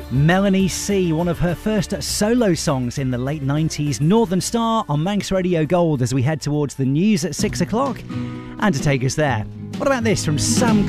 Melanie C, one of her first solo songs in the late 90s, Northern Star on Manx Radio Gold as we head towards the news at 6 o'clock. And to take us there, what about this from Sam